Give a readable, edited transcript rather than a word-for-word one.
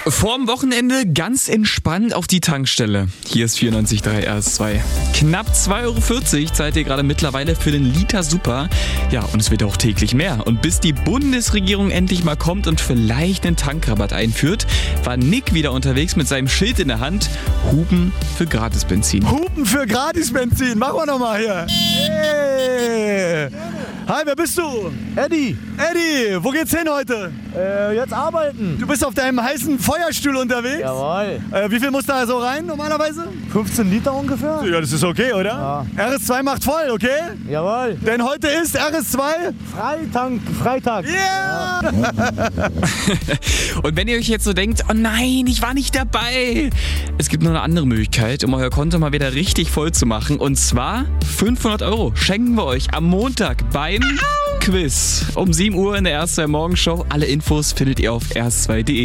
Vorm Wochenende ganz entspannt auf die Tankstelle. Hier ist 94.3 RS2. Knapp 2,40 € zahlt ihr gerade mittlerweile für den Liter Super. Ja, und es wird auch täglich mehr. Und bis die Bundesregierung endlich mal kommt und vielleicht einen Tankrabatt einführt, war Nick wieder unterwegs mit seinem Schild in der Hand. Hupen für Gratisbenzin. Hupen für Gratisbenzin. Machen wir nochmal hier. Hey. Hi, wer bist du? Eddie, Eddie, wo geht's hin heute? jetzt arbeiten. Du bist auf deinem heißen Feuerstuhl unterwegs? Jawohl. Wie viel muss da so rein normalerweise? 15 Liter ungefähr? Ja, das ist okay, oder? Ja. RS2 macht voll, okay? Jawohl. Denn heute ist RS2 Freitag. Yeah! Und wenn ihr euch jetzt so denkt, oh nein, ich war nicht dabei. Es gibt noch eine andere Möglichkeit, um euer Konto mal wieder richtig voll zu machen. Und zwar 500 € schenken wir euch am Montag beim Quiz. Um 7 Uhr in der RS2 Morgenshow. Alle Infos findet ihr auf rs2.de.